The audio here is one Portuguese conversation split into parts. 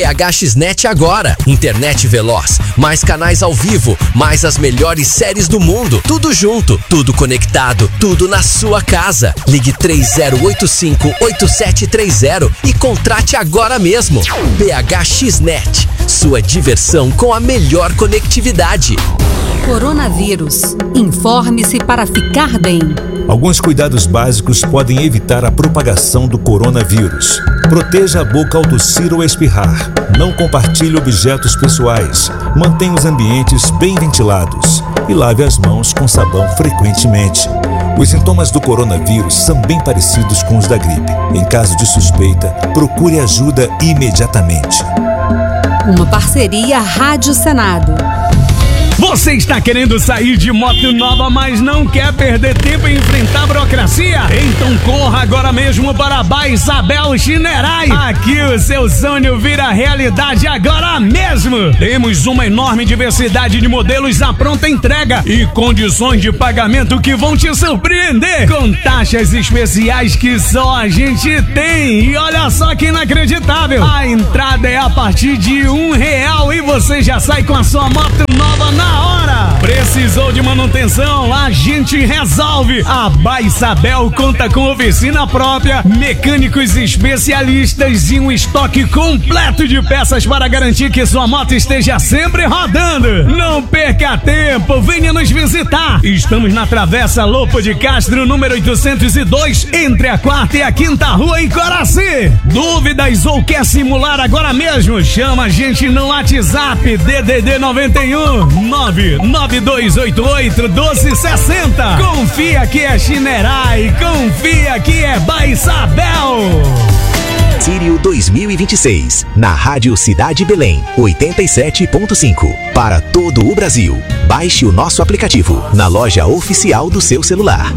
PHXnet agora, internet veloz, mais canais ao vivo, mais as melhores séries do mundo, tudo junto, tudo conectado, tudo na sua casa. Ligue 3085-8730 e contrate agora mesmo. PHXnet, sua diversão com a melhor conectividade. Coronavírus. Informe-se para ficar bem. Alguns cuidados básicos podem evitar a propagação do coronavírus. Proteja a boca ao tossir ou espirrar. Não compartilhe objetos pessoais. Mantenha os ambientes bem ventilados. E lave as mãos com sabão frequentemente. Os sintomas do coronavírus são bem parecidos com os da gripe. Em caso de suspeita, procure ajuda imediatamente. Uma parceria Rádio Senado. Você está querendo sair de moto nova, mas não quer perder tempo em enfrentar a burocracia? Então corra agora mesmo para a Baisabel Chinerai. Aqui o seu sonho vira realidade agora mesmo. Temos uma enorme diversidade de modelos à pronta entrega e condições de pagamento que vão te surpreender, com taxas especiais que só a gente tem. E olha só que inacreditável, a entrada é a partir de R$1 e você já sai com a sua moto nova na hora. Precisou de manutenção? A gente resolve. A Baisabel conta com oficina própria, mecânicos especialistas e um estoque completo de peças para garantir que sua moto esteja sempre rodando. Não perca tempo, venha nos visitar. Estamos na Travessa Lopo de Castro, número 802, entre a 4ª e a 5ª rua em Coraci. Dúvidas ou quer simular agora mesmo? Chama a gente no WhatsApp DDD 91 99288-1260. Confia que é Chinerai, confia que é Baisabel. Sírio 2026, na Rádio Cidade Belém, 87.5, para todo o Brasil. Baixe o nosso aplicativo na loja oficial do seu celular.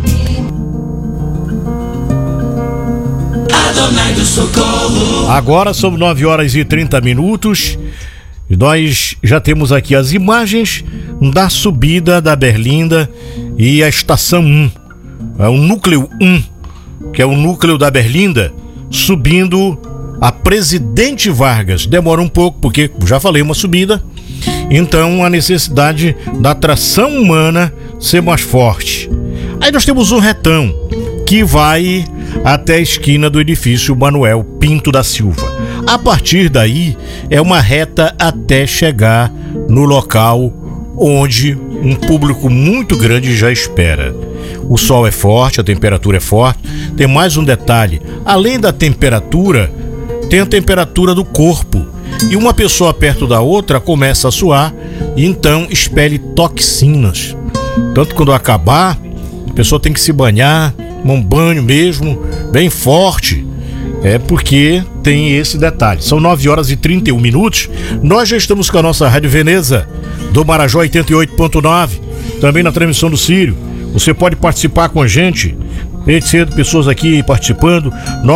Adonai do Socorro. Agora são 9h30. E nós já temos aqui as imagens da subida da Berlinda e a estação 1, o núcleo 1, que é o núcleo da Berlinda, subindo a Presidente Vargas. Demora um pouco, porque já falei, uma subida, então a necessidade da tração humana ser mais forte. Aí nós temos um retão que vai até a esquina do edifício Manuel Pinto da Silva. A partir daí é uma reta até chegar no local onde um público muito grande já espera. O sol é forte, a temperatura é forte. Tem mais um detalhe: além da temperatura, tem a temperatura do corpo. E uma pessoa perto da outra começa a suar e então expele toxinas. Tanto quando acabar, a pessoa tem que se banhar, um banho mesmo, bem forte. É porque tem esse detalhe. São 9h31. Nós já estamos com a nossa Rádio Veneza do Marajó 88.9, também na transmissão do Sírio. Você pode participar com a gente. Desde cedo, pessoas aqui participando.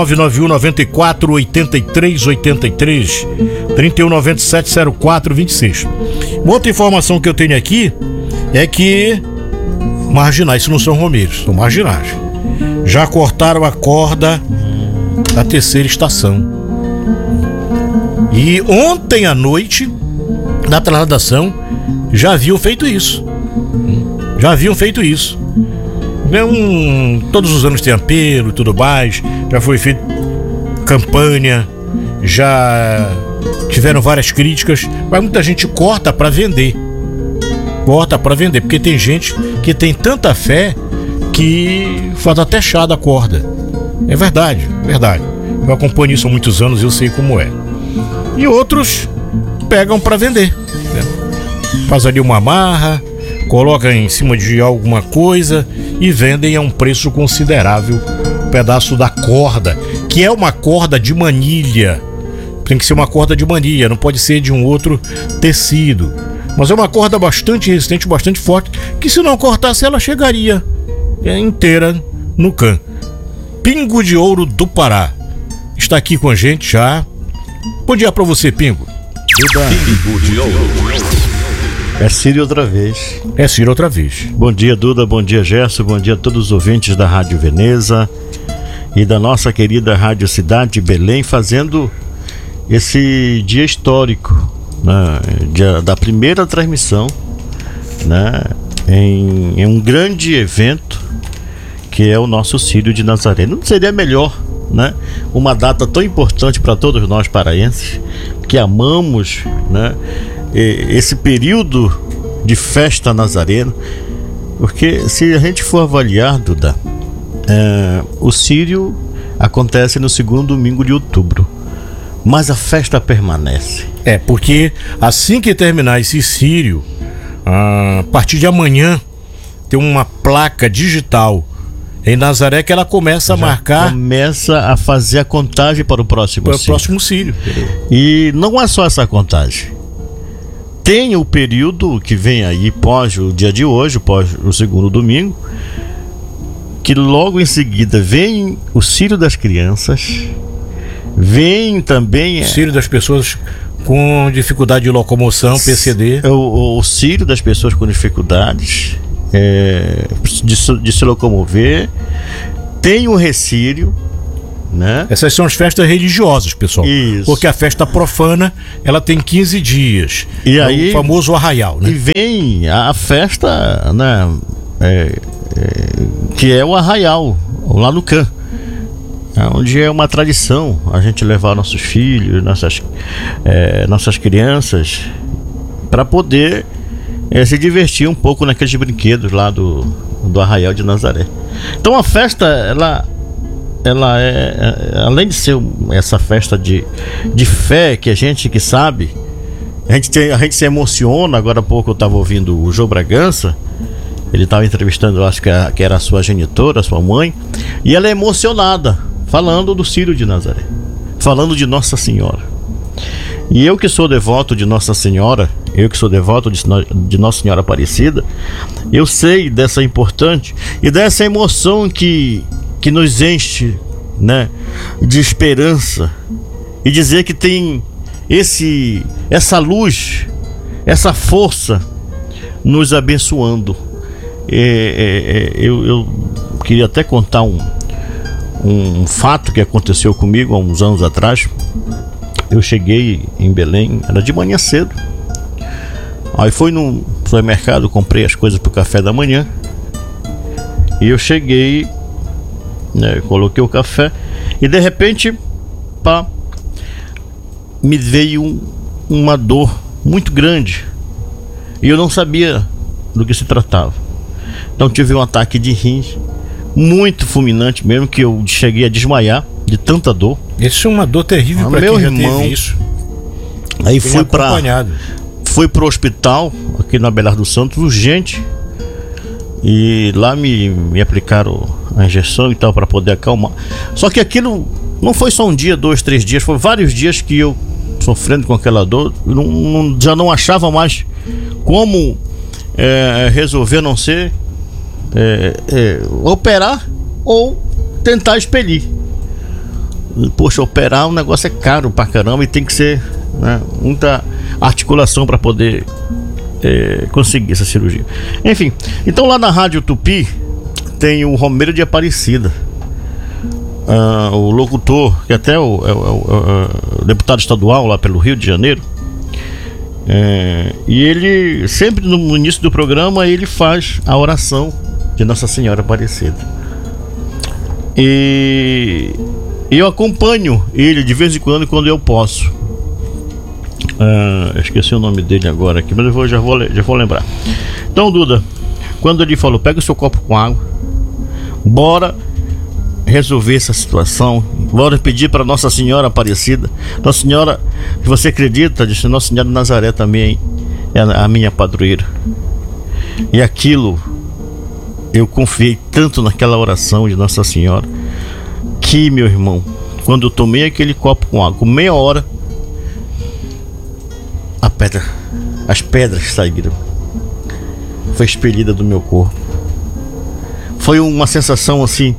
991-94-83-83, 3197-0426. Uma outra informação que eu tenho aqui é que marginais não são romeiros, são marginais. Já cortaram a corda da terceira estação. E ontem à noite, na transladação, já haviam feito isso. Todos os anos tem apelo e tudo mais. Já foi feita campanha, já tiveram várias críticas, mas muita gente corta para vender. Porque tem gente que tem tanta fé que faz até chá da corda. É verdade. Eu acompanho isso há muitos anos e eu sei como é. E outros pegam para vender, né? Faz ali uma amarra, coloca em cima de alguma coisa e vendem a um preço considerável um pedaço da corda, que é uma corda de manilha. Tem que ser uma corda de manilha, não pode ser de um outro tecido. Mas é uma corda bastante resistente, bastante forte, que se não cortasse ela chegaria inteira no can. Pingo de Ouro do Pará está aqui com a gente já. Bom dia pra você, Pingo. Pingo de Ouro. É Sírio outra vez. Bom dia, Duda, bom dia, Gerson, bom dia a todos os ouvintes da Rádio Veneza e da nossa querida Rádio Cidade Belém, fazendo esse dia histórico, né, da primeira transmissão, né, em um grande evento que é o nosso Círio de Nazaré. Não seria melhor, né, uma data tão importante para todos nós paraenses que amamos, né, esse período de festa nazarena, porque se a gente for avaliar, Duda, o Círio acontece no segundo domingo de outubro, mas a festa permanece. Porque assim que terminar esse Círio, a partir de amanhã tem uma placa digital em Nazaré que ela começa a marcar, começa a fazer a contagem para o próximo Círio. E não é só essa contagem. Tem o período que vem aí pós o dia de hoje, pós o segundo domingo, que logo em seguida vem o Círio das crianças, vem também Círio das pessoas com dificuldade de locomoção, PCD. O Círio das pessoas com dificuldades de se locomover. Tem o Recírio, né? Essas são as festas religiosas, pessoal. Isso. Porque a festa profana, ela tem 15 dias. E aí, o famoso arraial, né? E vem a festa, né, que é o arraial, lá no CAN, onde é uma tradição a gente levar nossos filhos, nossas crianças, para poder se divertir um pouco naqueles brinquedos lá do Arraial de Nazaré. Então a festa, ela é, além de ser essa festa de fé que a gente que sabe, a gente se emociona. Agora há pouco eu estava ouvindo o João Bragança, ele estava entrevistando, eu acho que era a sua genitora, a sua mãe, e ela é emocionada, falando do Círio de Nazaré, falando de Nossa Senhora. E eu que sou devoto de Nossa Senhora, eu que sou devoto de Nossa Senhora Aparecida, eu sei dessa importante e dessa emoção que nos enche, né, de esperança, e dizer que tem essa luz, essa força nos abençoando. Eu queria até contar um fato que aconteceu comigo há uns anos atrás. Eu cheguei em Belém, era de manhã cedo. Aí fui no supermercado, comprei as coisas pro café da manhã. E eu cheguei, né, coloquei o café e de repente, me veio uma dor muito grande. E eu não sabia do que se tratava. Então tive um ataque de rins muito fulminante mesmo, que eu cheguei a desmaiar de tanta dor. Isso é uma dor terrível para quem já teve isso. Aí fui pro hospital aqui na Abelardo dos Santos, urgente, e lá me aplicaram a injeção e tal para poder acalmar. Só que aquilo não foi só um dia, 2, 3 dias, foi vários dias que eu sofrendo com aquela dor. Já não achava mais como resolver, a não ser operar ou tentar expelir. Poxa, operar o negócio é caro pra caramba e tem que ser, né, muita articulação para poder conseguir essa cirurgia. Enfim, então lá na Rádio Tupi tem o Romero de Aparecida, o locutor, que até é o deputado estadual lá pelo Rio de Janeiro. E ele sempre no início do programa ele faz a oração de Nossa Senhora Aparecida. E eu acompanho ele de vez em quando eu posso. Esqueci o nome dele agora aqui, mas eu já vou lembrar. Então, Duda, quando ele falou, pega o seu copo com água, bora resolver essa situação, bora pedir para Nossa Senhora Aparecida. Nossa Senhora, se você acredita, disse, Nossa Senhora de Nazaré também é a minha padroeira. E aquilo, eu confiei tanto naquela oração de Nossa Senhora, que, meu irmão, quando eu tomei aquele copo com água, com meia hora, as pedras saíram, foi expelida do meu corpo. Foi uma sensação assim,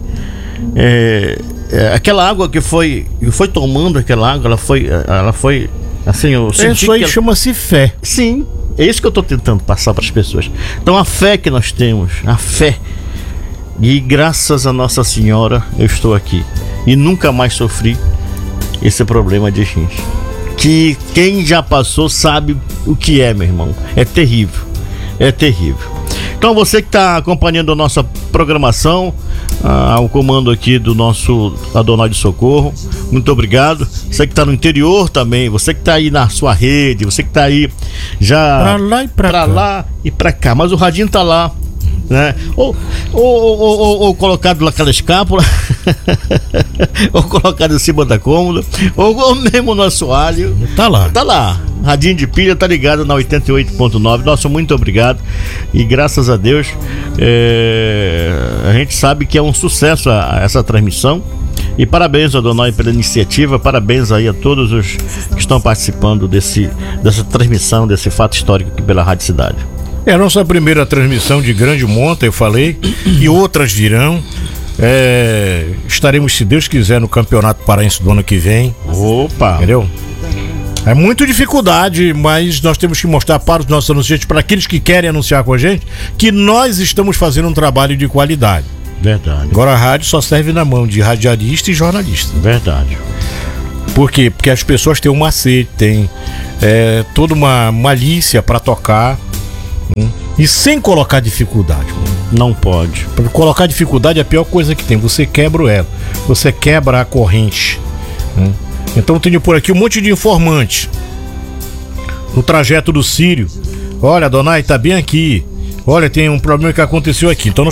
aquela água que foi tomando aquela água, ela foi assim, eu senti. Isso aí chama-se fé. Sim, é isso que eu estou tentando passar para as pessoas. Então a fé que nós temos, a fé, e graças a Nossa Senhora eu estou aqui e nunca mais sofri esse problema de rins. que quem já passou sabe o que é, meu irmão. É terrível. É terrível. Então você que está acompanhando a nossa programação, ao comando aqui do nosso Adonai de Socorro, muito obrigado. Você que está no interior também, você que está aí na sua rede, você que está aí já Pra lá e pra cá. lá e pra cá, mas o radinho tá lá, né? Ou colocado naquela escápula, ou colocado em cima da cômoda, ou mesmo no assoalho. Tá lá. Tá lá, radinho de pilha, tá ligado na 88.9. Nosso muito obrigado. E graças a Deus, a gente sabe que é um sucesso essa transmissão. E parabéns, Adonai, pela iniciativa. Parabéns aí a todos os que estão participando dessa transmissão, desse fato histórico aqui pela Rádio Cidade. É a nossa primeira transmissão de grande monta, eu falei, e outras virão. Estaremos, se Deus quiser, no Campeonato Paraense do ano que vem. Opa! Entendeu? É muita dificuldade, mas nós temos que mostrar para os nossos anunciantes, para aqueles que querem anunciar com a gente, que nós estamos fazendo um trabalho de qualidade. Verdade. Agora a rádio só serve na mão de radialista e jornalista. Verdade. Por quê? Porque as pessoas têm um macete, têm toda uma malícia para tocar, e sem colocar dificuldade. Não pode. Porque colocar dificuldade é a pior coisa que tem. Você quebra o elo, você quebra a corrente. Então eu tenho por aqui um monte de informantes no trajeto do Sírio. Olha, Adonai, tá bem aqui. Olha, tem um problema que aconteceu aqui. Então